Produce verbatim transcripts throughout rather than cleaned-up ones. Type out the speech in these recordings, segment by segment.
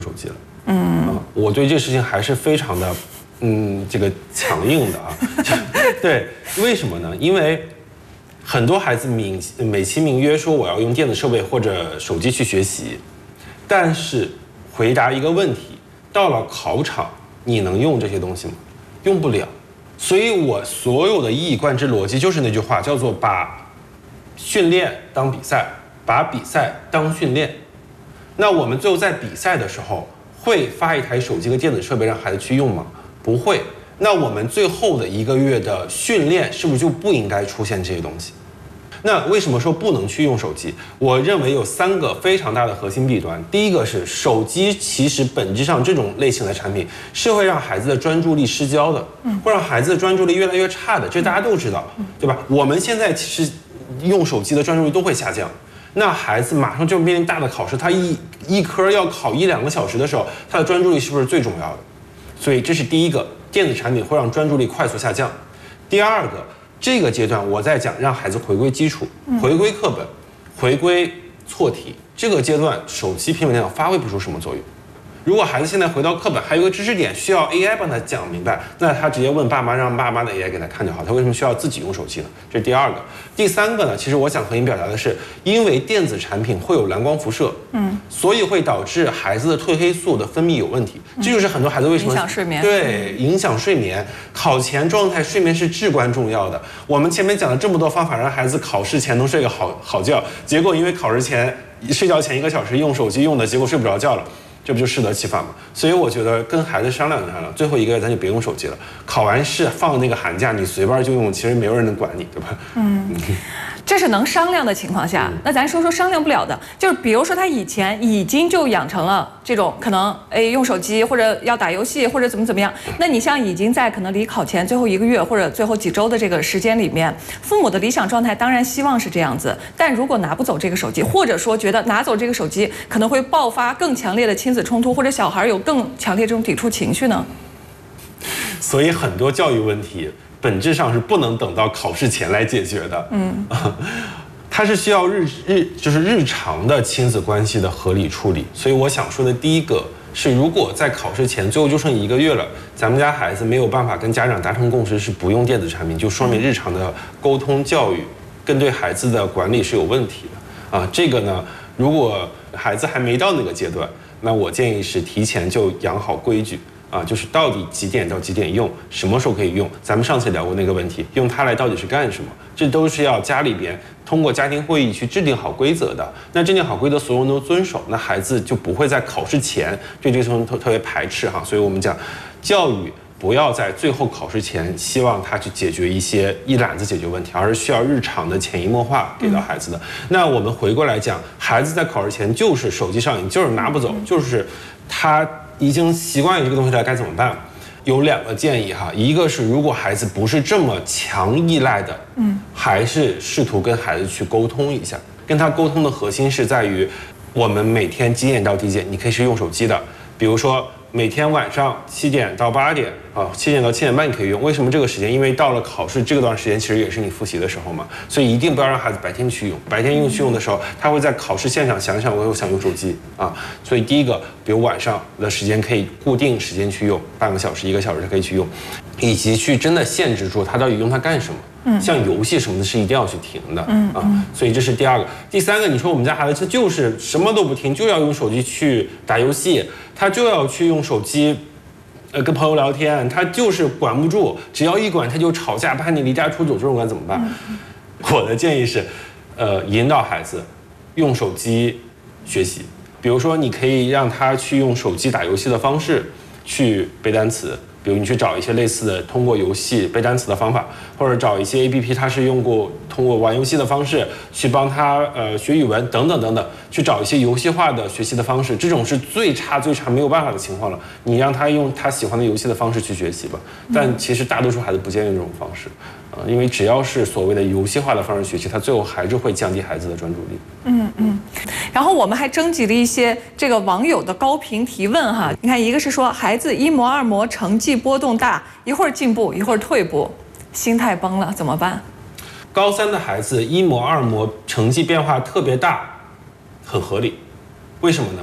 手机了。嗯、呃，我对这事情还是非常的，嗯，这个强硬的啊。对，为什么呢？因为很多孩子美美其名曰说我要用电子设备或者手机去学习，但是回答一个问题，到了考场你能用这些东西吗？用不了。所以我所有的一以贯之逻辑就是那句话，叫做把训练当比赛，把比赛当训练。那我们最后在比赛的时候会发一台手机和电子设备让孩子去用吗？不会。那我们最后的一个月的训练是不是就不应该出现这些东西？那为什么说不能去用手机？我认为有三个非常大的核心弊端。第一个是手机其实本质上这种类型的产品是会让孩子的专注力失焦的，会让孩子的专注力越来越差的，这大家都知道，对吧？我们现在其实用手机的专注力都会下降。那孩子马上就面临大的考试，他一一科要考一两个小时的时候，他的专注力是不是最重要的？所以这是第一个，电子产品会让专注力快速下降。第二个，这个阶段我在讲让孩子回归基础，回归课本，回归错题。这个阶段手机、平板电脑发挥不出什么作用。如果孩子现在回到课本，还有一个知识点需要 A I 帮他讲明白，那他直接问爸妈，让爸妈的 A I 给他看就好。他为什么需要自己用手机呢？这是第二个。第三个呢，其实我想和您表达的是，因为电子产品会有蓝光辐射，嗯，所以会导致孩子的褪黑素的分泌有问题。嗯、这就是很多孩子为什么影响睡眠， 对，影响睡眠。考前状态睡眠是至关重要的。我们前面讲了这么多方法，让孩子考试前能睡个好好觉，结果因为考试前睡觉前一个小时用手机用的，结果睡不着觉了。这不就适得其反吗？所以我觉得跟孩子商量商量，最后一个月咱就别用手机了。考完试放那个寒假，你随便就用，其实没有人能管你，对吧？嗯， 这是能商量的情况下，那咱说说商量不了的，就是比如说他以前已经就养成了这种可能，哎，用手机或者要打游戏或者怎么怎么样。那你像已经在可能离考前最后一个月或者最后几周的这个时间里面，父母的理想状态当然希望是这样子，但如果拿不走这个手机，或者说觉得拿走这个手机可能会爆发更强烈的亲子冲突，或者小孩有更强烈这种抵触情绪呢？ 所以很多教育问题本质上是不能等到考试前来解决的。嗯，它是需要日日就是日常的亲子关系的合理处理。所以我想说的第一个是，如果在考试前最后就剩一个月了，咱们家孩子没有办法跟家长达成共识是不用电子产品，就说明日常的沟通教育跟对孩子的管理是有问题的啊。这个呢，如果孩子还没到那个阶段，那我建议是提前就养好规矩啊，就是到底几点到几点用，什么时候可以用。咱们上次聊过那个问题，用它来到底是干什么，这都是要家里边通过家庭会议去制定好规则的。那制定好规则，所有人都遵守，那孩子就不会在考试前对这个东西特特别排斥哈。所以我们讲，教育不要在最后考试前希望他去解决一些一揽子解决问题，而是需要日常的潜移默化给到孩子的。嗯、那我们回过来讲，孩子在考试前就是手机上瘾，就是拿不走，就是他已经习惯于这个东西了，该怎么办？有两个建议哈，一个是如果孩子不是这么强依赖的，嗯，还是试图跟孩子去沟通一下。跟他沟通的核心是在于，我们每天几点到几点你可以是用手机的，比如说每天晚上七点到八点啊，七点到七点半你可以用。为什么这个时间？因为到了考试这个段时间，其实也是你复习的时候嘛，所以一定不要让孩子白天去用。白天用去用的时候，他会在考试现场想想，我又想用手机啊。所以第一个，比如晚上的时间可以固定时间去用，半个小时、一个小时可以去用，以及去真的限制住他到底用它干什么。嗯，像游戏什么的是一定要去停的，嗯啊，所以这是第二个。第三个，你说我们家孩子他就是什么都不听，就要用手机去打游戏，他就要去用手机，呃，跟朋友聊天，他就是管不住，只要一管他就吵架、叛逆、离家出走，这种该怎么办？嗯、我的建议是，呃，引导孩子用手机学习，比如说你可以让他去用手机打游戏的方式去背单词。比如你去找一些类似的通过游戏背单词的方法，或者找一些 A P P， 它是用过通过玩游戏的方式去帮他呃学语文等等等等，去找一些游戏化的学习的方式。这种是最差最差没有办法的情况了，你让他用他喜欢的游戏的方式去学习吧。但其实大多数孩子不建议这种方式，呃，因为只要是所谓的游戏化的方式学习，他最后还是会降低孩子的专注力。嗯嗯。然后我们还征集了一些这个网友的高频提问哈，你看一个是说孩子一模二模成绩波动大，一会儿进步一会儿退步，心态崩了怎么办？ 高三的孩子一模二模成绩变化特别大，很合理。为什么呢？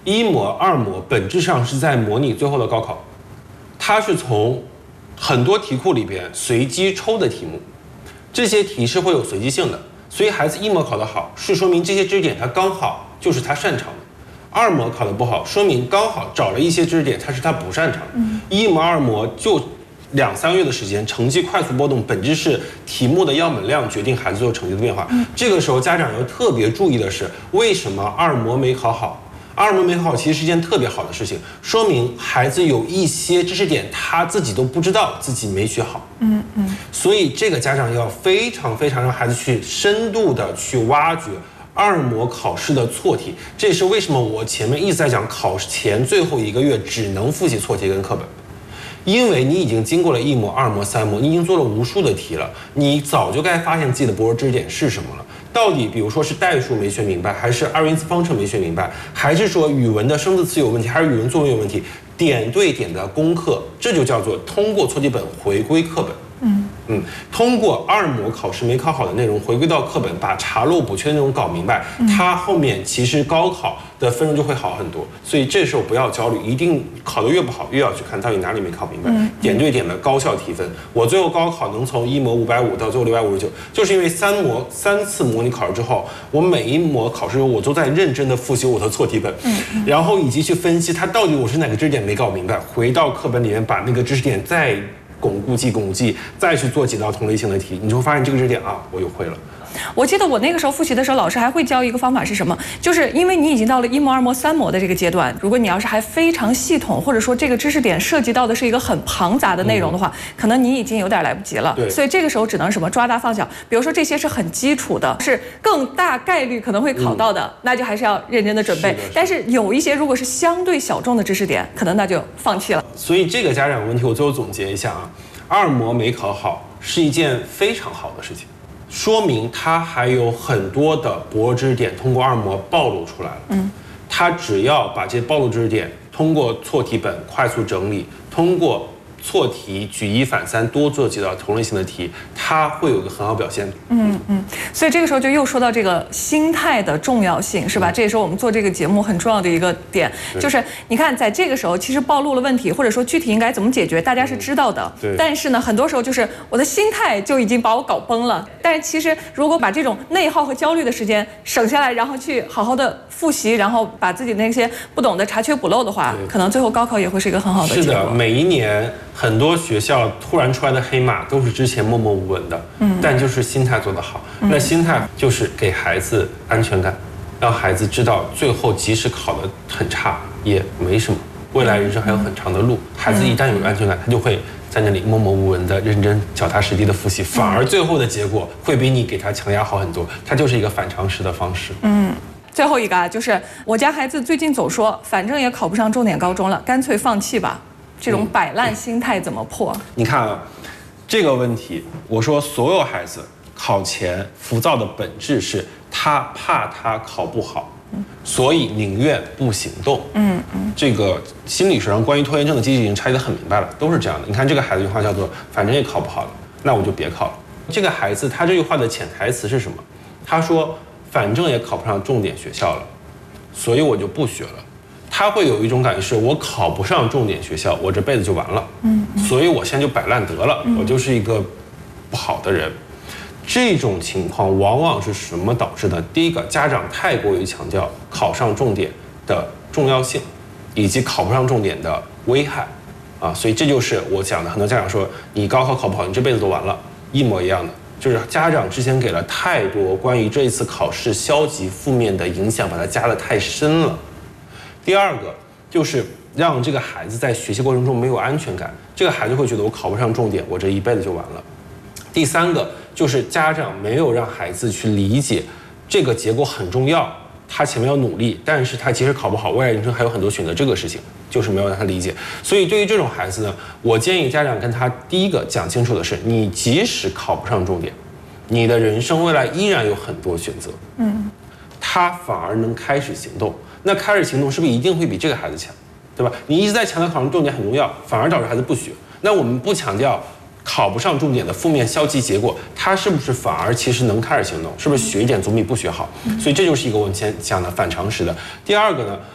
一模、二模本质上是在模拟最后的高考，它是从很多题库里边随机抽的题目，这些题是会有随机性的，所以孩子一模考得好，是说明这些知识点他刚好就是他擅长的；二模考得不好，说明刚好找了一些知识点他是他不擅长的。嗯、一模、二模就两三个月的时间，成绩快速波动，本质是题目的样本量决定孩子最后成绩的变化。嗯、这个时候家长要特别注意的是，为什么二模没考好？二模没考好其实是一件特别好的事情，说明孩子有一些知识点他自己都不知道自己没学好。嗯嗯，所以这个家长要非常非常让孩子去深度的去挖掘二模考试的错题。这也是为什么我前面一直在讲考前最后一个月只能复习错题跟课本。因为你已经经过了一模、二模、三模，你已经做了无数的题了，你早就该发现自己的薄弱知识点是什么了。到底，比如说是代数没学明白，还是二元一次方程没学明白，还是说语文的生字词有问题，还是语文作文有问题？点对点的攻克，这就叫做通过错题本回归课本。嗯嗯，通过二模考试没考好的内容回归到课本，把查漏补缺的内容搞明白，他后面其实高考的分数就会好很多。所以这时候不要焦虑，一定考得越不好，越要去看到底哪里没考明白，嗯、点对点的高效提分。我最后高考能从一模五百五到最后六百五十九，就是因为三模三次模拟考试之后，我每一模考试我都在认真的复习我的错题本，嗯嗯、然后以及去分析它到底我是哪个知识点没搞明白，回到课本里面把那个知识点再巩固记巩固记，再去做几道同类型的题，你就会发现这个知识点啊，我又会了。 我记得我那个时候复习的时候，老师还会教一个方法是什么？就是因为你已经到了一模、二模、三模的这个阶段，如果你要是还非常系统，或者说这个知识点涉及到的是一个很庞杂的内容的话，嗯、可能你已经有点来不及了。 对， 所以这个时候只能什么抓大放小。比如说这些是很基础的，是更大概率可能会考到的，嗯、那就还是要认真的准备。是但是有一些如果是相对小众的知识点，可能那就放弃了。 所以这个家长问题，我最后总结一下啊，二模没考好是一件非常好的事情。说明他还有很多的薄弱知识点通过二模暴露出来了。嗯，他只要把这些暴露知识点通过错题本快速整理，通过错题举一反三，多做几道同类型的题，他会有一个很好表现。 嗯嗯，所以这个时候就又说到这个心态的重要性，是吧？嗯、这也是我们做这个节目很重要的一个点，就是你看，在这个时候其实暴露了问题，或者说具体应该怎么解决，大家是知道的。 对。 但是呢，很多时候就是我的心态就已经把我搞崩了。但是其实如果把这种内耗和焦虑的时间省下来，然后去好好的复习，然后把自己那些不懂的查缺补漏的话，可能最后高考也会是一个很好的结果。 是的，每一年。很多学校突然出来的黑马都是之前默默无闻的，嗯，但就是心态做得好。嗯、那心态就是给孩子安全感，让孩子知道最后即使考得很差也没什么，未来人生还有很长的路。孩子一旦有安全感，他就会在那里默默无闻的认真脚踏实地的复习，反而最后的结果会比你给他强压好很多。它就是一个反常识的方式。 嗯。最后一个啊，就是我家孩子最近总说，反正也考不上重点高中了，干脆放弃吧。这种摆烂心态怎么破？ 嗯、你看啊，这个问题，我说所有孩子考前浮躁的本质是他怕他考不好，嗯、所以宁愿不行动。嗯嗯，这个心理学上关于拖延症的机制已经拆得很明白了，都是这样的。你看这个孩子一句话叫做“反正也考不好了，那我就别考了”。这个孩子他这句话的潜台词是什么？他说：“反正也考不上重点学校了，所以我就不学了。”他会有一种感觉是，我考不上重点学校，我这辈子就完了。嗯，所以我现在就摆烂得了，我就是一个不好的人。这种情况往往是什么导致的？第一个，家长太过于强调考上重点的重要性，以及考不上重点的危害，啊，所以这就是我讲的。很多家长说，你高考考不好，你这辈子都完了，一模一样的。就是家长之前给了太多关于这一次考试消极负面的影响，把它加得太深了。第二个就是让这个孩子在学习过程中没有安全感，这个孩子会觉得我考不上重点，我这一辈子就完了。第三个就是家长没有让孩子去理解这个结果很重要，他前面要努力，但是他即使考不好，未来人生还有很多选择，这个事情就是没有让他理解。所以对于这种孩子呢，我建议家长跟他第一个讲清楚的是，你即使考不上重点，你的人生未来依然有很多选择，嗯，他反而能开始行动。那开始行动是不是一定会比这个孩子强，对吧？你一直在强调考上重点很重要，反而导致孩子不学。那我们不强调考不上重点的负面消极结果，他是不是反而其实能开始行动？是不是学一点总比不学好？所以这就是一个我们前讲的反常识的。第二个呢，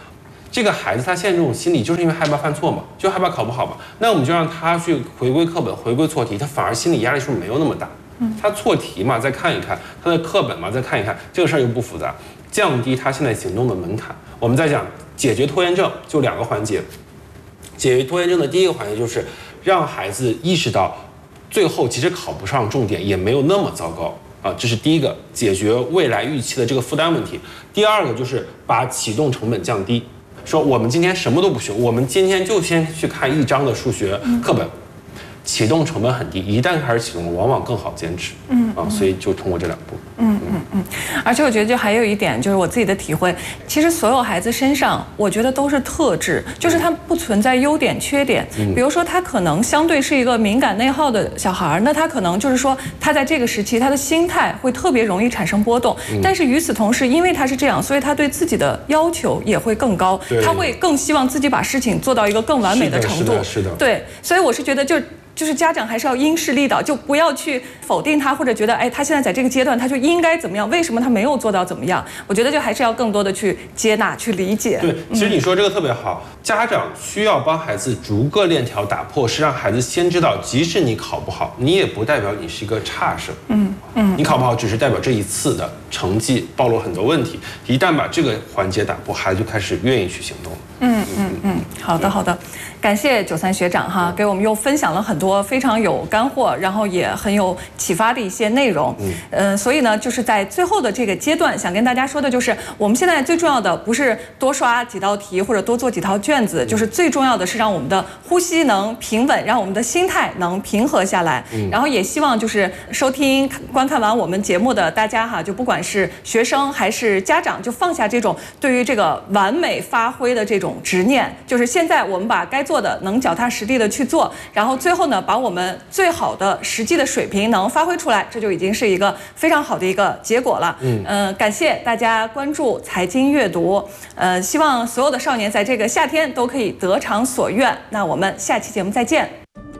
这个孩子他现在这种心理就是因为害怕犯错嘛，就害怕考不好嘛，那我们就让他去回归课本，回归错题，他反而心理压力是不是没有那么大？嗯，他错题嘛，再看一看他的课本嘛，再看一看，这个事儿又不复杂，降低他现在行动的门槛。我们在讲解决拖延症，就两个环节。解决拖延症的第一个环节就是让孩子意识到，最后其实考不上重点也没有那么糟糕。啊，这是第一个，解决未来预期的这个负担问题。第二个就是把启动成本降低，说我们今天什么都不学，我们今天就先去看一章的数学课本，启动成本很低，一旦开始启动，往往更好坚持。嗯啊，所以就通过这两步。 嗯嗯嗯。而且我觉得就还有一点，就是我自己的体会，其实所有孩子身上，我觉得都是特质，就是他不存在优点缺点。嗯、比如说他可能相对是一个敏感内耗的小孩，那他可能就是说他在这个时期他的心态会特别容易产生波动。嗯、但是与此同时，因为他是这样，所以他对自己的要求也会更高，他会更希望自己把事情做到一个更完美的程度。 是的，是的。 对，所以我是觉得就。就是家长还是要因势利导，就不要去否定他，或者觉得哎，他现在在这个阶段他就应该怎么样，为什么他没有做到怎么样？我觉得就还是要更多的去接纳、去理解。 对，其实你说这个特别好，嗯、家长需要帮孩子逐个链条打破，是让孩子先知道，即使你考不好，你也不代表你是一个差生。嗯嗯，你考不好只是代表这一次的成绩暴露很多问题。一旦把这个环节打破，孩子就开始愿意去行动了。嗯嗯嗯，好的好的，感谢九三学长哈，给我们又分享了很多非常有干货，然后也很有启发的一些内容。嗯，呃，所以呢，就是在最后的这个阶段，想跟大家说的就是，我们现在最重要的不是多刷几道题或者多做几套卷子，就是最重要的是让我们的呼吸能平稳，让我们的心态能平和下来。嗯，然后也希望就是收听观看完我们节目的大家哈，就不管是学生还是家长，就放下这种对于这个完美发挥的这种执念，就是现在我们把该做的能脚踏实地的去做，然后最后呢，把我们最好的实际的水平能发挥出来，这就已经是一个非常好的一个结果了。嗯，呃，感谢大家关注财经阅读，呃，希望所有的少年在这个夏天都可以得偿所愿。那我们下期节目再见。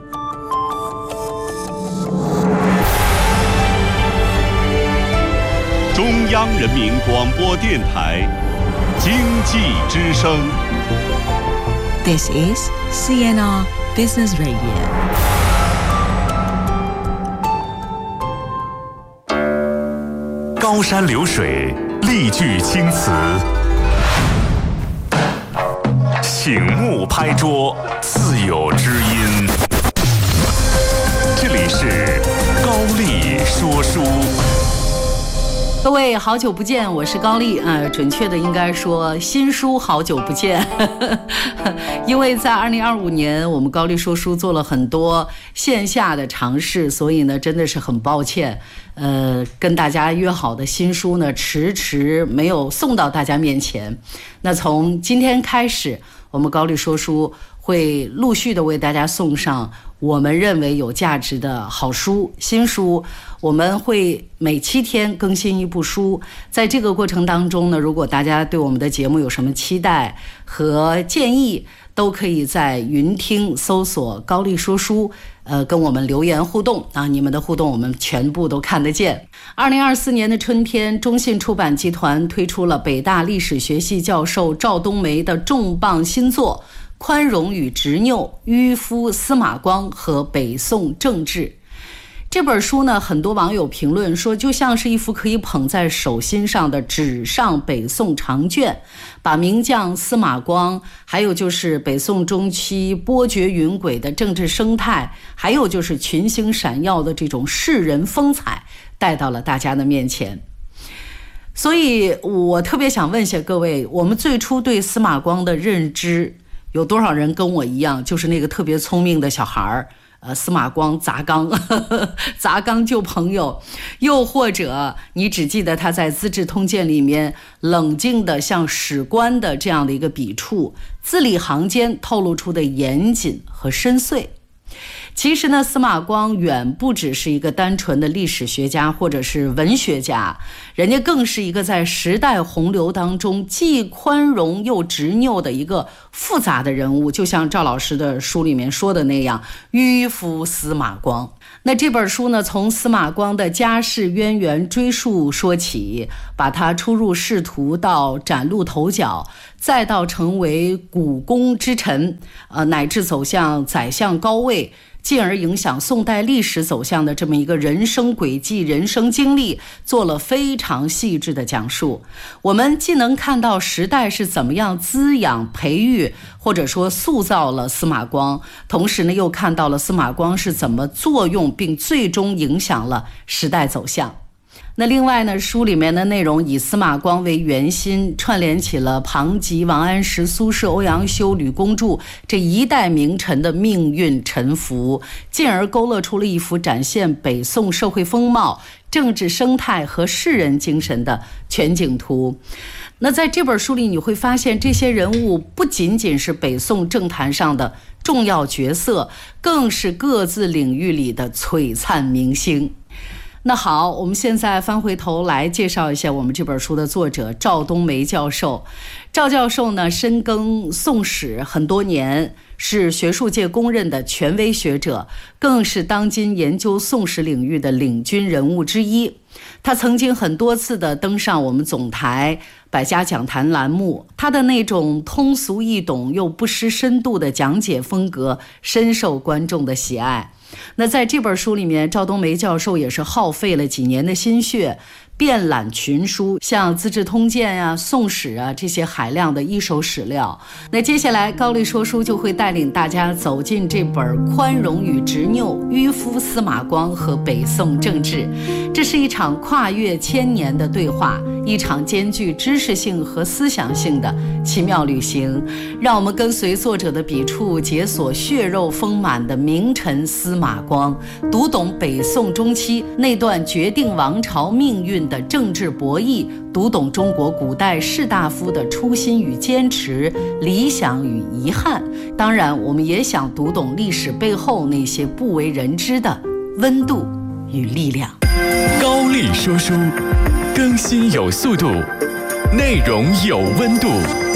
中央人民广播电台经济之声。 This is C N R Business Radio. 高山流水，丽句青词，醒目拍桌，自有知音。这里是高丽说书。 各位好久不见，我是高丽，呃，准确的应该说新书好久不见，因为在二零二五年我们高丽说书做了很多线下的尝试，所以呢真的是很抱歉，呃，跟大家约好的新书呢迟迟没有送到大家面前。那从今天开始，我们高丽说书会陆续的为大家送上我们认为有价值的好书、新书，我们会每七天更新一部书。在这个过程当中呢，如果大家对我们的节目有什么期待和建议，都可以在云听搜索高丽说书，呃，跟我们留言互动啊，你们的互动我们全部都看得见。二零二四年的春天，中信出版集团推出了北大历史学系教授赵冬梅的重磅新作《宽容与执拗：迂夫司马光和北宋政治》。这本书呢，很多网友评论说，就像是一幅可以捧在手心上的纸上北宋长卷，把名将司马光，还有就是北宋中期波谲云诡的政治生态，还有就是群星闪耀的这种世人风采，带到了大家的面前。所以我特别想问一下各位，我们最初对司马光的认知，有多少人跟我一样，就是那个特别聪明的小孩儿？呃，司马光砸缸，呵呵砸缸救朋友，又或者你只记得他在《资治通鉴》里面冷静的像史官的这样的一个笔触，字里行间透露出的严谨和深邃。其实呢，司马光远不只是一个单纯的历史学家或者是文学家，人家更是一个在时代洪流当中既宽容又执拗的一个复杂的人物，就像赵老师的书里面说的那样，迂夫司马光。 那这本书呢，从司马光的家世渊源追溯说起，把他初入仕途到崭露头角，再到成为股肱之臣，呃，乃至走向宰相高位，进而影响宋代历史走向的这么一个人生轨迹、人生经历，做了非常细致的讲述。我们既能看到时代是怎么样滋养、培育，或者说塑造了司马光，同时呢，又看到了司马光是怎么作用并最终影响了时代走向。那另外呢，书里面的内容以司马光为圆心，串联起了庞吉、王安石、苏轼、欧阳修、吕公著这一代名臣的命运沉浮，进而勾勒出了一幅展现北宋社会风貌、政治生态和士人精神的全景图。那在这本书里，你会发现这些人物不仅仅是北宋政坛上的重要角色，更是各自领域里的璀璨明星。那好，我们现在翻回头来介绍一下我们这本书的作者赵冬梅教授。赵教授呢，深耕宋史很多年，是学术界公认的权威学者，更是当今研究宋史领域的领军人物之一。他曾经很多次的登上我们总台百家讲坛栏目，他的那种通俗易懂又不失深度的讲解风格深受观众的喜爱。那在这本书里面，赵冬梅教授也是耗费了几年的心血，遍览群书，像《资治通鉴》啊、宋史啊这些海量的一手史料。那接下来高丽说书就会带领大家走进这本《宽容与执拗：迂夫司马光和北宋政治》。这是一场跨越千年的对话，一场兼具知识性和思想性的奇妙旅行。让我们跟随作者的笔触，解锁血肉丰满的名臣司马光，读懂北宋中期那段决定王朝命运的政治博弈，读懂中国古代士大夫的初心与坚持、理想与遗憾。当然，我们也想读懂历史背后那些不为人知的温度与力量。 高丽说书，更新有速度，内容有温度。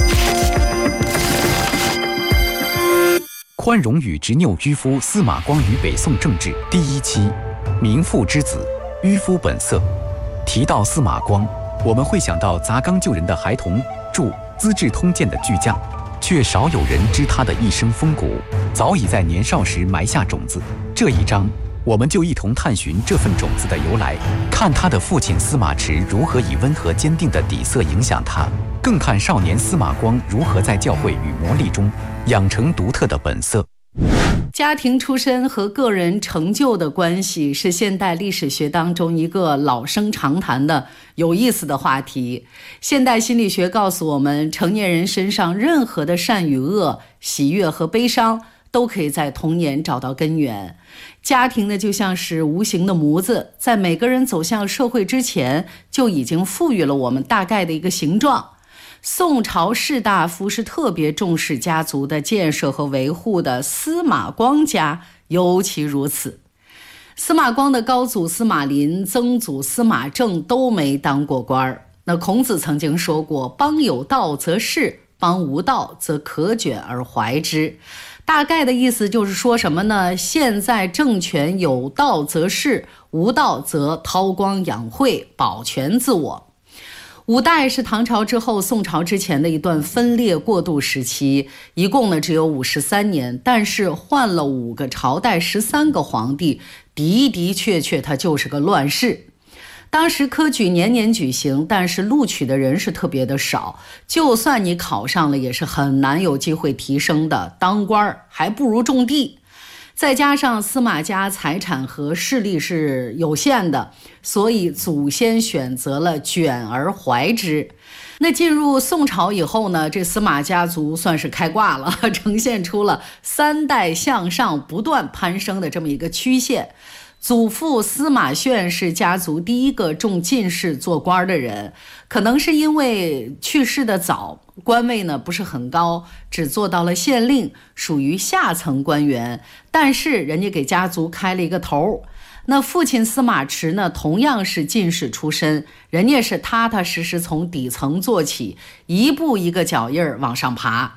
宽容与执拗：迂夫司马光与北宋政治第一期，名父之子，迂夫本色。提到司马光，我们会想到砸缸救人的孩童，著《资治通鉴》的巨匠，却少有人知他的一生风骨，早已在年少时埋下种子。这一章，我们就一同探寻这份种子的由来，看他的父亲司马池如何以温和坚定的底色影响他，更看少年司马光如何在教诲与磨砺中养成独特的本色。 家庭出身和个人成就的关系是现代历史学当中一个老生常谈的有意思的话题。现代心理学告诉我们，成年人身上任何的善与恶、喜悦和悲伤都可以在童年找到根源。家庭呢，就像是无形的模子，在每个人走向社会之前，就已经赋予了我们大概的一个形状。宋朝士大夫是特别重视家族的建设和维护的，司马光家尤其如此。司马光的高祖司马麟、曾祖司马正都没当过官。那孔子曾经说过，邦有道则仕，邦无道则可卷而怀之。大概的意思就是说什么呢？现在政权有道则仕，无道则韬光养晦，保全自我。五代是唐朝之后宋朝之前的一段分裂过渡时期，一共呢只有五十三年，但是换了五个朝代，十三个皇帝，的的确确它就是个乱世。当时科举年年举行，但是录取的人是特别的少，就算你考上了，也是很难有机会提升的，当官还不如种地。再加上司马家财产和势力是有限的，所以祖先选择了卷而怀之。那进入宋朝以后呢，这司马家族算是开挂了，呈现出了三代向上不断攀升的这么一个曲线。祖父司马炫是家族第一个中进士做官的人，可能是因为去世的早，官位呢不是很高，只做到了县令，属于下层官员，但是人家给家族开了一个头。那父亲司马池呢，同样是进士出身，人家是踏踏实实从底层做起，一步一个脚印儿往上爬。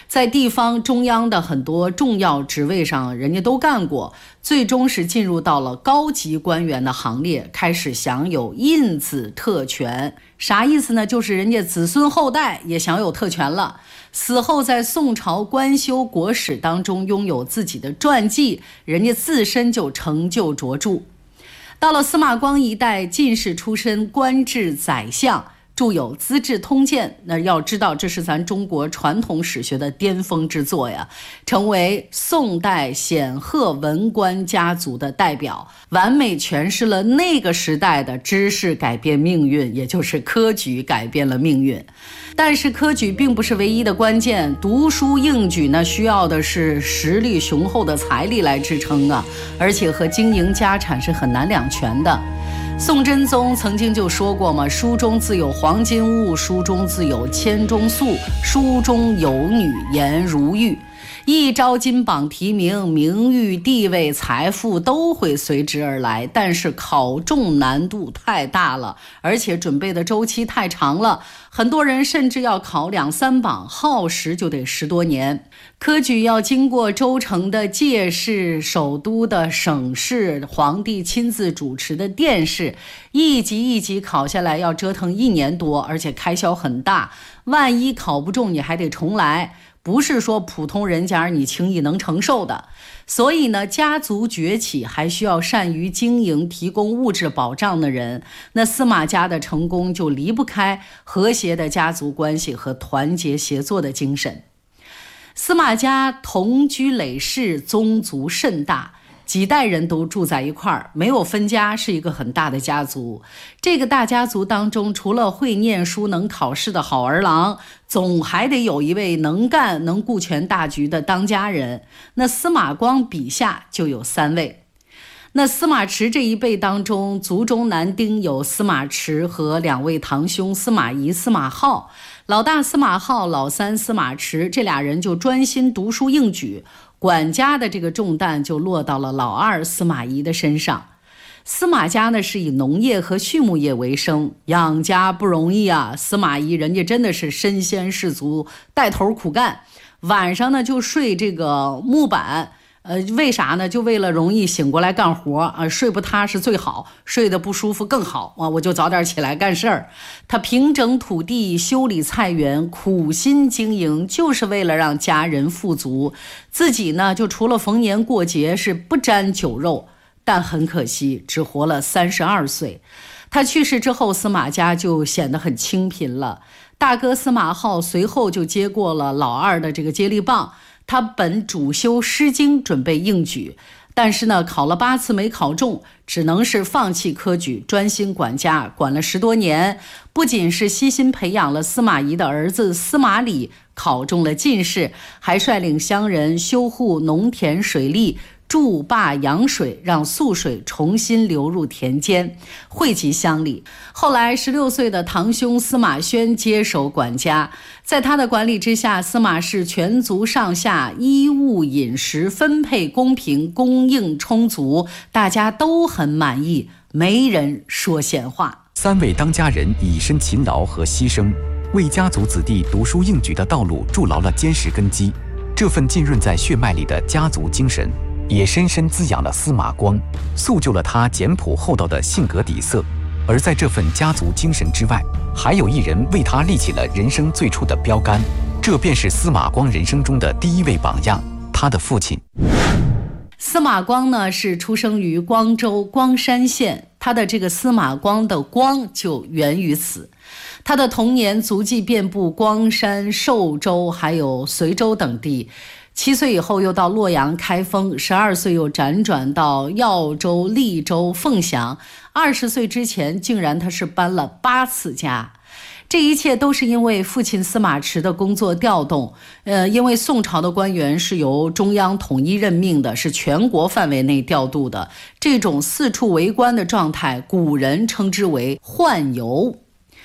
在地方中央的很多重要职位上人家都干过，最终是进入到了高级官员的行列，开始享有印子特权。啥意思呢？就是人家子孙后代也享有特权了，死后在宋朝官修国史当中拥有自己的传记，人家自身就成就卓著。到了司马光一代，进士出身，官至宰相，著有《资治通鉴》，那要知道这是咱中国传统史学的巅峰之作呀，成为宋代显赫文官家族的代表，完美诠释了那个时代的知识改变命运，也就是科举改变了命运。但是科举并不是唯一的关键，读书应举呢，需要的是实力雄厚的财力来支撑啊，而且和经营家产是很难两全的。宋真宗曾经就说过嘛，书中自有黄金屋，书中自有千钟粟，书中有女颜如玉。一招金榜题名，名誉地位财富都会随之而来，但是考中难度太大了，而且准备的周期太长了，很多人甚至要考两三榜，耗时就得十多年。科举要经过州城的介试，首都的省试，皇帝亲自主持的殿试，一级一级考下来要折腾一年多，而且开销很大，万一考不中你还得重来，不是说普通人家你轻易能承受的。所以呢，家族崛起还需要善于经营、提供物质保障的人。那司马家的成功就离不开和谐的家族关系和团结协作的精神。司马家同居累世，宗族甚大，几代人都住在一块儿，没有分家，是一个很大的家族。这个大家族当中，除了会念书能考试的好儿郎，总还得有一位能干能顾全大局的当家人。那司马光笔下就有三位。那司马池这一辈当中，族中男丁有司马池和两位堂兄司马懿、司马浩。老大司马浩，老三司马池，这俩人就专心读书应举，管家的这个重担就落到了老二司马懿的身上。司马家呢是以农业和畜牧业为生，养家不容易啊。司马懿人家真的是身先士卒，带头苦干，晚上呢就睡这个木板。呃，为啥呢？就为了容易醒过来干活啊，睡不踏实最好，睡得不舒服更好啊，我就早点起来干事儿。他平整土地，修理菜园，苦心经营，就是为了让家人富足。自己呢，就除了逢年过节是不沾酒肉，但很可惜，只活了三十二岁。他去世之后，司马家就显得很清贫了。大哥司马浩随后就接过了老二的这个接力棒。他本主修《诗经》，准备应举，但是呢，考了八次没考中，只能是放弃科举，专心管家，管了十多年。不仅是悉心培养了司马懿的儿子司马礼考中了进士，还率领乡人修护农田水利，筑坝养水，让涑水重新流入田间，惠及乡里。后来十六岁的堂兄司马宣接手管家，在他的管理之下，司马氏全族上下衣物饮食分配公平，供应充足，大家都很满意，没人说闲话。 三位当家人以身勤劳和牺牲，为家族子弟读书应举的道路筑牢了坚实根基。这份浸润在血脉里的家族精神，也深深滋养了司马光，塑就了他简朴厚道的性格底色。而在这份家族精神之外，还有一人为他立起了人生最初的标杆，这便是司马光人生中的第一位榜样，他的父亲。 司马光呢是出生于光州光山县，他的这个司马光的光就源于此。他的童年足迹遍布光山、寿州还有随州等地，七岁以后又到洛阳开封，十二岁又辗转到耀州、利州、凤翔，二十岁之前竟然他是搬了八次家。这一切都是因为父亲司马池的工作调动，呃，因为宋朝的官员是由中央统一任命的，是全国范围内调度的，这种四处为官的状态，古人称之为宦游。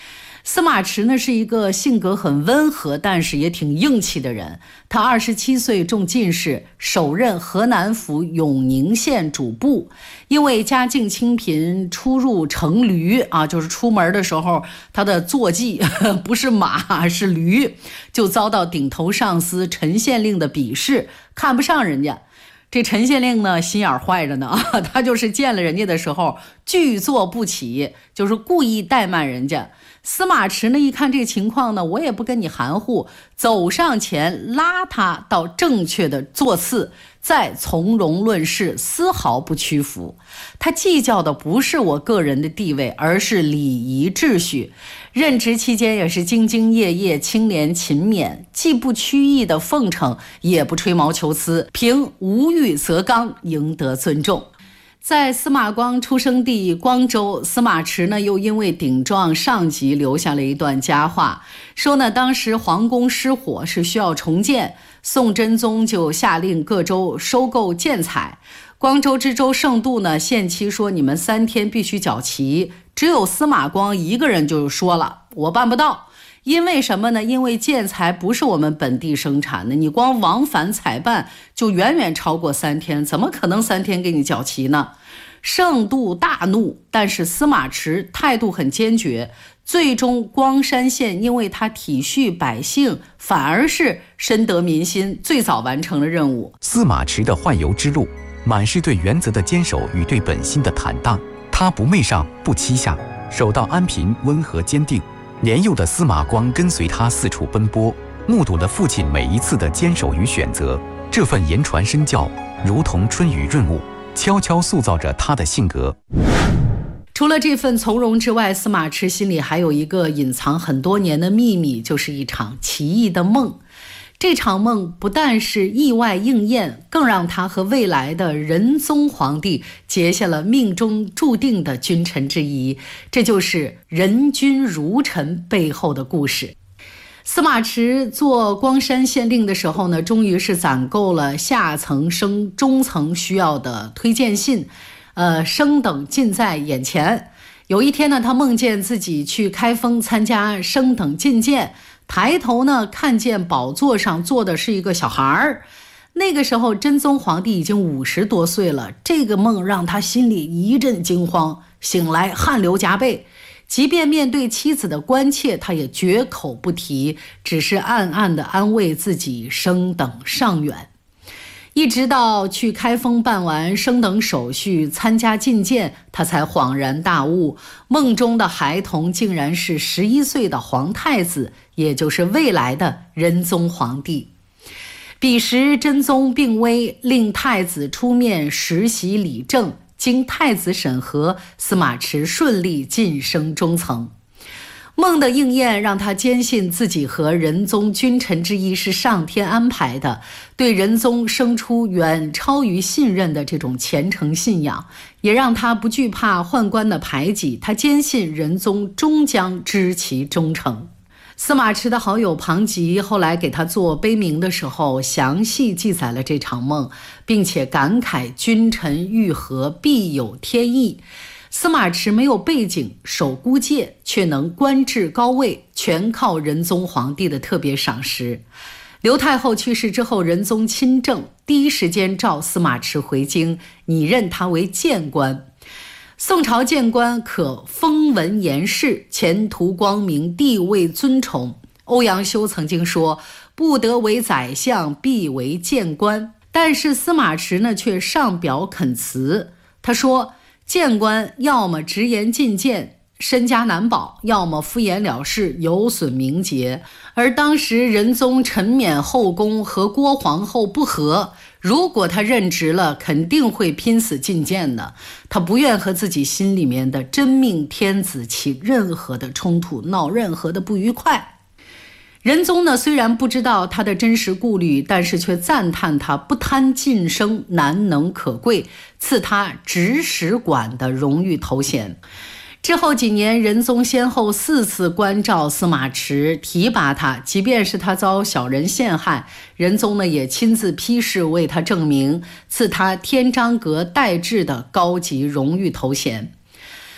司马池呢是一个性格很温和，但是也挺硬气的人。他二十七岁中进士，首任河南府永宁县主簿。因为家境清贫，出入乘驴啊，就是出门的时候他的坐骑不是马是驴，就遭到顶头上司陈县令的鄙视，看不上人家。这陈县令呢心眼坏着呢啊，他就是见了人家的时候拒坐不起，就是故意怠慢人家。司马池呢一看这个情况呢，我也不跟你含糊，走上前拉他到正确的座次，再从容论事，丝毫不屈服。他计较的不是我个人的地位，而是礼仪秩序。任职期间也是兢兢业业，清廉勤勉，既不曲意的奉承，也不吹毛求疵，凭无欲则刚，赢得尊重。在司马光出生地光州，司马池呢又因为顶撞上级留下了一段佳话，说呢当时皇宫失火是需要重建，宋真宗就下令各州收购建材。光州知州盛度呢限期说你们三天必须缴齐，只有司马光一个人就说了我办不到。因为什么呢？因为建材不是我们本地生产的，你光往返采办就远远超过三天，怎么可能三天给你缴齐呢？盛度大怒，但是司马池态度很坚决，最终光山县因为他体恤百姓，反而是深得民心，最早完成了任务。 司马池的宦游之路满是对原则的坚守与对本心的坦荡，他不媚上不欺下，守到安平温和坚定。年幼的司马光跟随他四处奔波，目睹了父亲每一次的坚守与选择，这份言传身教如同春雨润物，悄悄塑造着他的性格。 除了这份从容之外，司马池心里还有一个隐藏很多年的秘密，就是一场奇异的梦。这场梦不但是意外应验，更让他和未来的仁宗皇帝结下了命中注定的君臣之谊，这就是仁君如臣背后的故事。司马池做光山县令的时候呢，终于是攒够了下层升中层需要的推荐信，呃，升等近在眼前。有一天呢，他梦见自己去开封参加升等进谏，抬头呢，看见宝座上坐的是一个小孩儿。那个时候真宗皇帝已经五十多岁了，这个梦让他心里一阵惊慌，醒来汗流浃背。即便面对妻子的关切，他也绝口不提，只是暗暗地安慰自己升等尚远。一直到去开封办完升等手续，参加进谏，他才恍然大悟，梦中的孩童竟然是十一岁的皇太子，也就是未来的仁宗皇帝。彼时真宗病危，令太子出面实习理政，经太子审核，司马池顺利晋升中层。梦的应验让他坚信自己和仁宗君臣之谊是上天安排的，对仁宗生出远超于信任的这种虔诚信仰，也让他不惧怕宦官的排挤，他坚信仁宗终将知其忠诚。司马池的好友庞吉后来给他做碑铭的时候，详细记载了这场梦，并且感慨君臣遇合必有天意。司马池没有背景，守孤介，却能官至高位，全靠仁宗皇帝的特别赏识。刘太后去世之后，仁宗亲政，第一时间召司马池回京，拟任他为谏官。宋朝谏官可风闻言事，前途光明，地位尊崇。欧阳修曾经说，不得为宰相，必为谏官。但是司马池呢，却上表恳辞。他说，谏官要么直言进谏，身家难保，要么敷衍了事，有损名节。而当时仁宗陈冕后宫和郭皇后不和，如果他任职了，肯定会拼死进谏的。他不愿和自己心里面的真命天子起任何的冲突，闹任何的不愉快。仁宗呢，虽然不知道他的真实顾虑，但是却赞叹他不贪晋升，难能可贵，赐他直使馆的荣誉头衔。之后几年，仁宗先后四次关照司马池，提拔他，即便是他遭小人陷害，仁宗呢也亲自批示为他证明，赐他天章阁待制的高级荣誉头衔。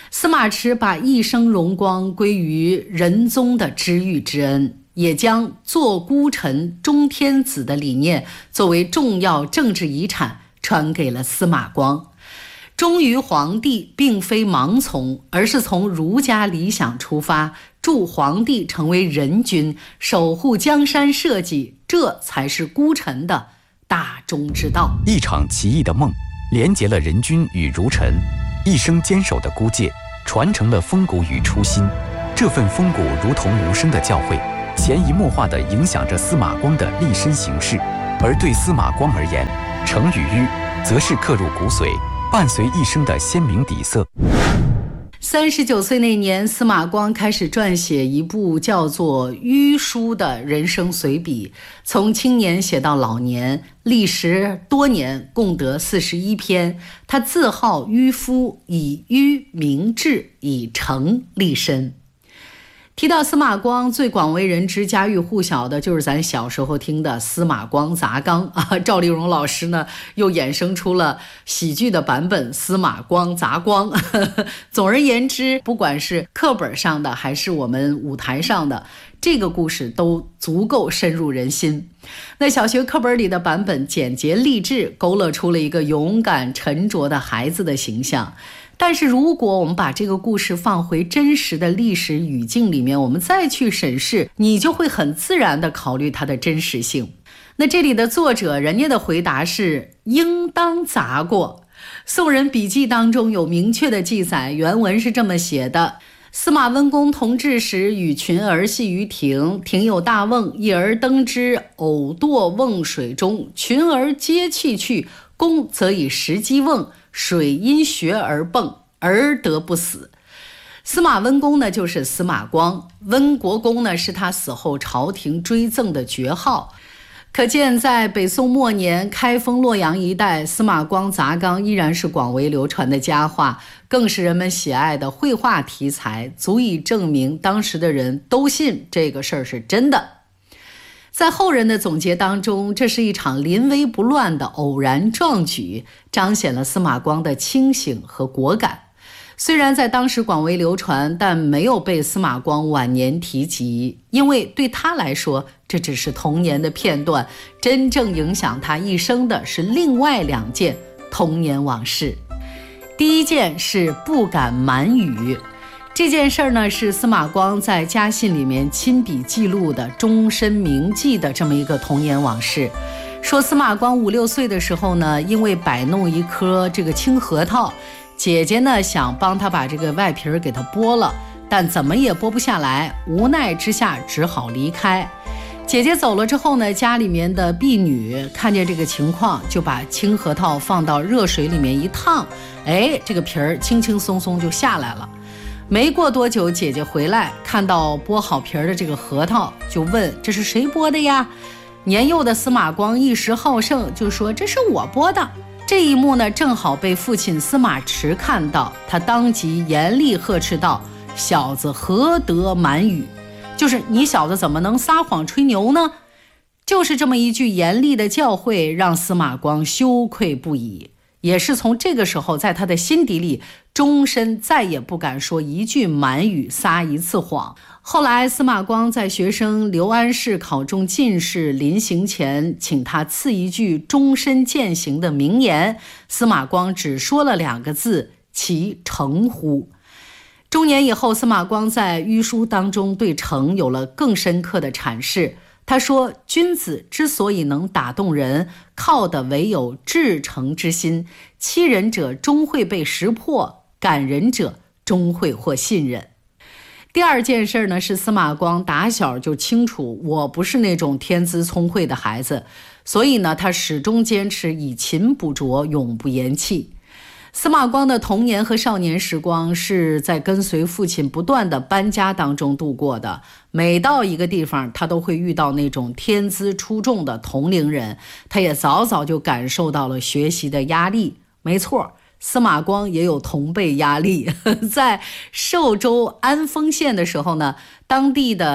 司马池把一生荣光归于仁宗的知遇之恩，也将做孤臣忠天子的理念作为重要政治遗产传给了司马光。忠于皇帝并非盲从，而是从儒家理想出发，助皇帝成为人君，守护江山社稷，这才是孤臣的大忠之道。 一场奇异的梦，连结了人君与儒臣，一生坚守的孤戒，传承了风骨与初心。这份风骨如同无声的教诲，潜移默化地影响着司马光的立身行事。而对司马光而言，成与迂则是刻入骨髓，伴随一生的鲜明底色。 三十九岁那年，司马光开始撰写一部叫做《迂书》的人生随笔，从青年写到老年，历时多年，共得四十一篇。他自号迂夫，以迂明志，以诚立身。提到司马光，最广为人知、家喻户晓的就是咱小时候听的《司马光砸缸》啊。赵丽蓉老师呢，又衍生出了喜剧的版本《司马光砸光》。总而言之，不管是课本上的还是我们舞台上的，这个故事都足够深入人心。那小学课本里的版本简洁励志，勾勒出了一个勇敢沉着的孩子的形象。但是如果我们把这个故事放回真实的历史语境里面，我们再去审视，你就会很自然地考虑它的真实性。那这里的作者人家的回答是应当砸过。宋人笔记当中有明确的记载，原文是这么写的：司马温公同治时，与群儿戏于庭，庭有大瓮，一儿登之，偶堕瓮水中，群儿皆弃去，公则以石击瓮，水因穴而迸，而得不死。司马温公呢，就是司马光，温国公呢，是他死后朝廷追赠的爵号。可见在北宋末年开封洛阳一带，司马光砸缸依然是广为流传的佳话，更是人们喜爱的绘画题材，足以证明当时的人都信这个事儿是真的。在后人的总结当中，这是一场临危不乱的偶然壮举，彰显了司马光的清醒和果敢。虽然在当时广为流传，但没有被司马光晚年提及，因为对他来说，这只是童年的片段，真正影响他一生的是另外两件童年往事。第一件是不敢瞒语。这件事儿呢，是司马光在家信里面亲笔记录的终身铭记的这么一个童年往事。说司马光五六岁的时候呢，因为摆弄一颗这个青核桃，姐姐呢想帮他把这个外皮儿给他剥了，但怎么也剥不下来，无奈之下只好离开。姐姐走了之后呢，家里面的婢女看见这个情况，就把青核桃放到热水里面一烫，哎，这个皮儿轻轻松松就下来了。没过多久，姐姐回来看到剥好皮儿的这个核桃，就问这是谁剥的呀？年幼的司马光一时好胜，就说这是我剥的。这一幕呢，正好被父亲司马池看到，他当即严厉呵斥道：小子何得瞒语？就是你小子怎么能撒谎吹牛呢？就是这么一句严厉的教诲，让司马光羞愧不已。也是从这个时候，在他的心底里，终身再也不敢说一句瞒语，撒一次谎。后来司马光在学生刘安世考中进士，临行前请他赐一句终身践行的名言，司马光只说了两个字：其诚乎。中年以后，司马光在迂书当中对诚有了更深刻的阐释。他说，君子之所以能打动人，靠的唯有至诚之心，欺人者终会被识破，感人者终会获信任。第二件事呢，是司马光打小就清楚我不是那种天资聪慧的孩子，所以呢，他始终坚持以勤补拙，永不言弃。司马光的童年和少年时光是在跟随父亲不断的搬家当中度过的，每到一个地方，他都会遇到那种天资出众的同龄人，他也早早就感受到了学习的压力。没错，司马光也有同辈压力。在寿州安丰县的时候呢，当地的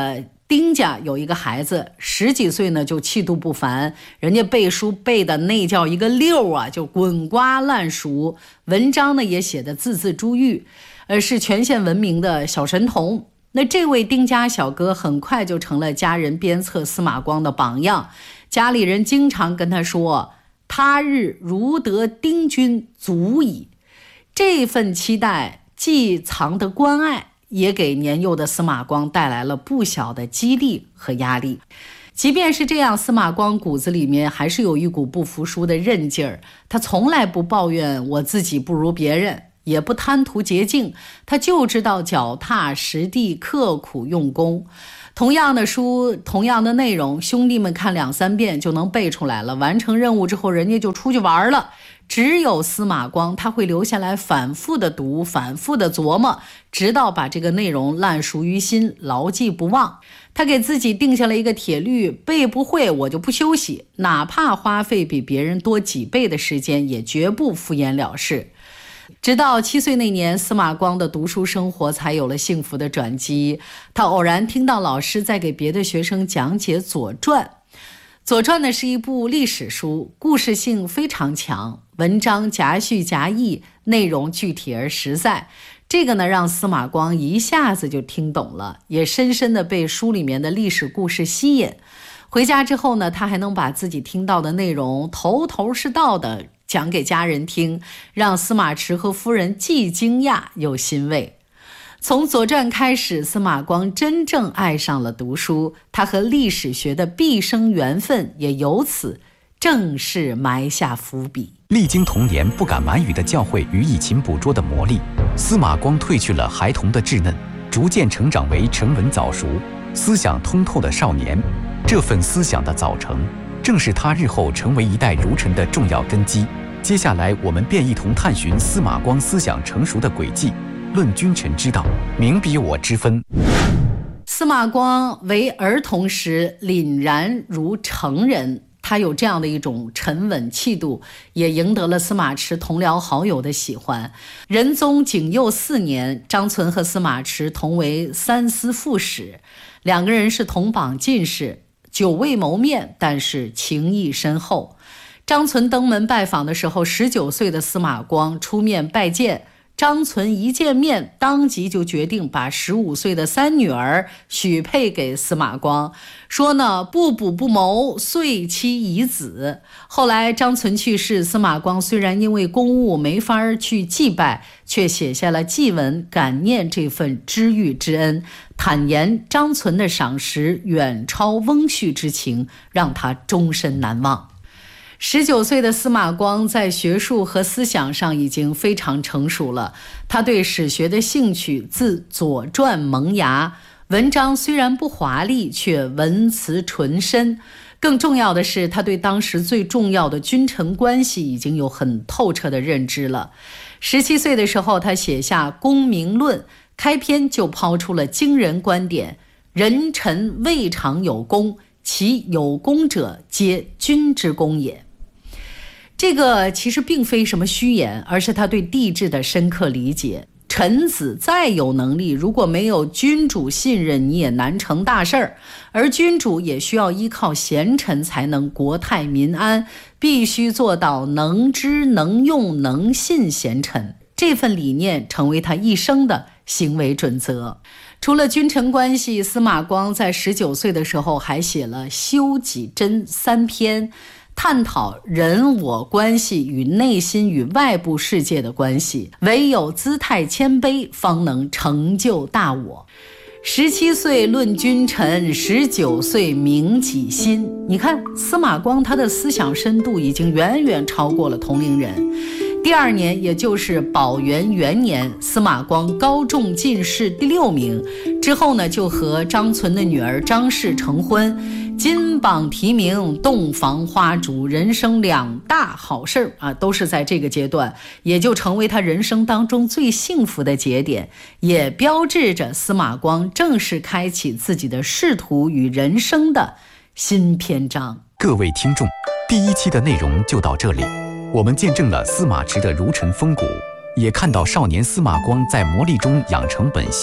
丁家有一个孩子，十几岁呢就气度不凡，人家背书背的那叫一个溜啊，就滚瓜烂熟，文章呢也写得字字珠玉，呃，是全县闻名的小神童。那这位丁家小哥很快就成了家人鞭策司马光的榜样，家里人经常跟他说，他日如得丁君足矣。这份期待既藏得关爱，也给年幼的司马光带来了不小的激励和压力。即便是这样，司马光骨子里面还是有一股不服输的韧劲儿，他从来不抱怨我自己不如别人，也不贪图捷径，他就知道脚踏实地，刻苦用功。同样的书，同样的内容，兄弟们看两三遍就能背出来了，完成任务之后人家就出去玩了。只有司马光，他会留下来反复的读，反复的琢磨，直到把这个内容烂熟于心，牢记不忘。他给自己定下了一个铁律，背不会我就不休息，哪怕花费比别人多几倍的时间，也绝不敷衍了事。直到七岁那年，司马光的读书生活才有了幸福的转机。他偶然听到老师在给别的学生讲解《左传》。《左传》呢是一部历史书，故事性非常强，文章夹叙夹议，内容具体而实在。这个呢让司马光一下子就听懂了，也深深地被书里面的历史故事吸引。回家之后呢，他还能把自己听到的内容头头是道的讲给家人听，让司马池和夫人既惊讶又欣慰。从《左传》开始，司马光真正爱上了读书，他和历史学的毕生缘分也由此正式埋下伏笔。 历经童年不敢瞒语的教诲与以勤捕捉的磨砺，司马光褪去了孩童的稚嫩，逐渐成长为沉稳早熟、思想通透的少年。这份思想的早成，正是他日后成为一代儒臣的重要根基。接下来我们便一同探寻司马光思想成熟的轨迹，论君臣之道，明彼我之分。 司马光为儿童时凛然如成人，他有这样的一种沉稳气度，也赢得了司马池同僚好友的喜欢。仁宗景佑四年，张存和司马池同为三司副使，两个人是同榜进士，久未谋面，但是情谊深厚。张存登门拜访的时候，十九岁的司马光出面拜见。张存一见面，当即就决定把十五岁的三女儿许配给司马光，说呢不补不谋，遂妻以子。后来张存去世，司马光虽然因为公务没法去祭拜，却写下了祭文感念这份知遇之恩，坦言张存的赏识远超翁婿之情，让他终身难忘。十九岁的司马光在学术和思想上已经非常成熟了，他对史学的兴趣自《左传》萌芽，文章虽然不华丽，却文辞纯深。更重要的是，他对当时最重要的君臣关系已经有很透彻的认知了。十七岁的时候，他写下《公明论》，开篇就抛出了惊人观点：人臣未尝有功，其有功者，皆君之功也。这个其实并非什么虚言，而是他对帝制的深刻理解。臣子再有能力，如果没有君主信任，你也难成大事儿。而君主也需要依靠贤臣才能国泰民安，必须做到能知能用能信贤臣。这份理念成为他一生的行为准则。除了君臣关系，司马光在十九岁的时候还写了《修己真》三篇，探讨人我关系与内心与外部世界的关系，唯有姿态谦卑，方能成就大我。十七岁论君臣，十九岁明己心。你看司马光他的思想深度已经远远超过了同龄人。第二年，也就是宝元元年，司马光高中进士第六名，之后呢就和张存的女儿张氏成婚，金榜题名，洞房花烛，人生两大好事啊，都是在这个阶段，也就成为他人生当中最幸福的节点，也标志着司马光正式开启自己的仕途与人生的新篇章。 各位听众，第一期的内容就到这里。我们见证了司马池的儒臣风骨，也看到少年司马光在磨砺中养成本心，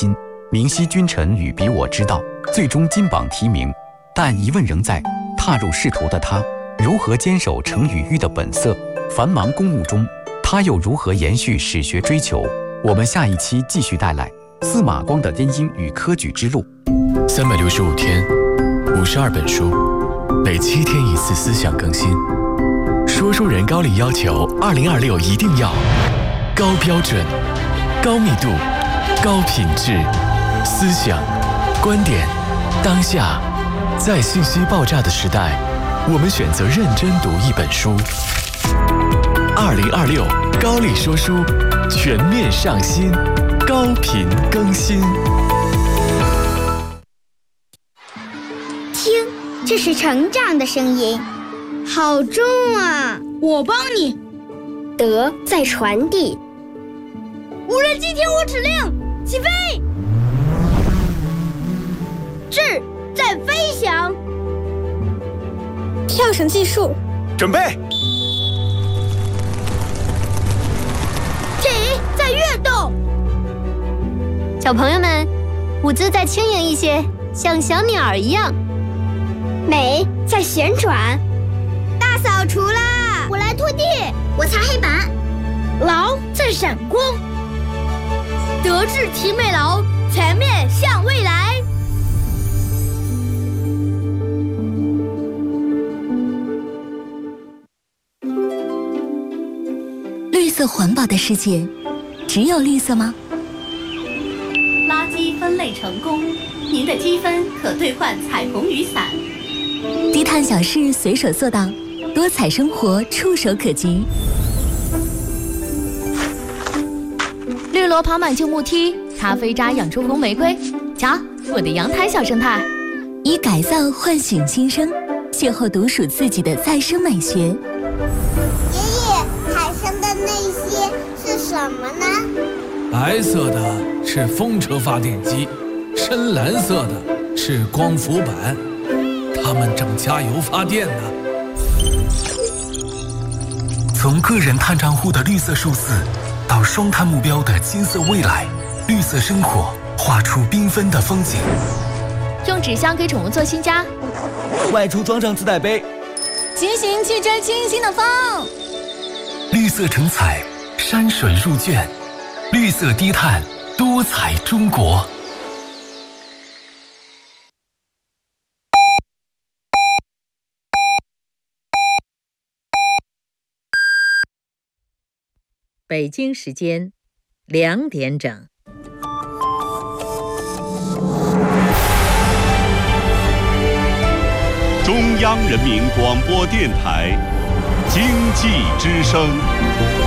明晰君臣与彼我之道，最终金榜题名。但疑问仍在：踏入仕途的他，如何坚守成与育的本色？繁忙公务中，他又如何延续史学追求？我们下一期继续带来司马光的根音与科举之路。 三百六十五天，五十二本书，每七天一次思想更新。说书人高丽要求，二零二六一定要高标准、高密度、高品质，思想、观点，当下，在信息爆炸的时代，我们选择认真读一本书。二零二六高丽说书全面上新，高频更新。 听，这是成长的声音，好重啊！ 我帮你。 德在传递。 无人机听我指令，起飞。智在飞翔。 跳绳计数。 准备。 体在跃动。 小朋友们，舞姿再轻盈一些，像小鸟一样。美在旋转。大扫除啦！ 我来拖地， 我擦黑板。 劳在闪光。德智体美劳，全面向未来。 绿色环保的世界，只有绿色吗？ 垃圾分类成功，您的积分可兑换彩虹雨伞。 低碳小事随手做到，多彩生活触手可及。 绿萝跑满旧木梯，咖啡渣养出红玫瑰。瞧，我的阳台小生态。 以改造唤醒新生，邂逅独属自己的再生美学。 爷爷，海上的那些是什么呢？ 白色的是风车发电机，深蓝色的是光伏板，它们正加油发电呢。 从个人碳账户的绿色数字，到双碳目标的金色未来，绿色生活画出缤纷的风景。 用纸箱给宠物做新家， 外出装上自带杯， 骑行去追清新的风。 绿色成彩，山水入卷，绿色低碳，多彩中国。 北京时间两点整。 中央人民广播电台经济之声。